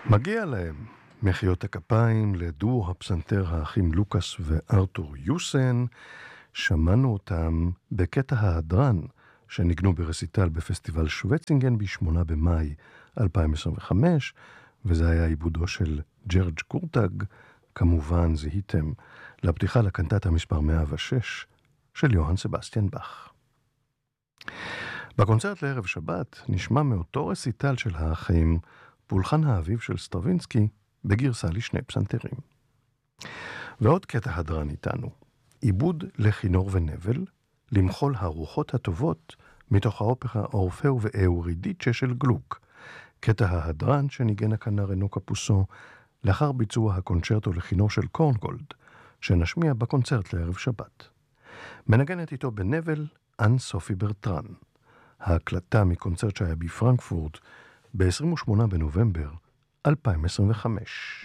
מגיע להם מחיאות הכפיים לדור הפסנתר האחים לוקאס וארתור יוסן. שמענו אותם בקטע ההדרן שניגנו ברסיטל בפסטיבל שווצינגן ב-8 במאי 2025, וזה היה עיבודו של ג'רג' קורטג. כמובן זיהיתם לפתיחה לקנטטה מספר 106 של יוהאן סבסטיאן באך. בקונצרט לערב שבת נשמע מאותו רסיטל של האחים פולחן האביב של סטרווינסקי בגרסה לשני פסנתרים. ועוד קטע הדרן איתנו, עיבוד לכינור ונבל, למחול הרוחות הטובות מתוך האופרה אורפאו ואורידיצ'ה של גלוק, קטע ההדרן שניגן הכנר רנו קפוסו לאחר ביצוע הקונצ'רטו לכינור של קורנגולד, שנשמיע בקונצרט לערב שבת. מנגנת איתו בנבל אן סופי ברטרן. ההקלטה מקונצרט שהיה בפרנקפורט ב-28 בנובמבר 2025.